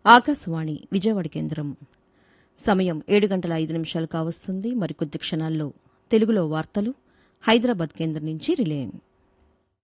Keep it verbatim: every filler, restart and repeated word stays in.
ఆకాశవాణి విజయవాడ కేంద్రం. సమయం ఏడు గంటల ఐదు నిమిషాలు కావస్తుంది. మరికొద్ది క్షణాల్లో తెలుగులో వార్తలు హైదరాబాద్ కేంద్రం నుంచి రిలే.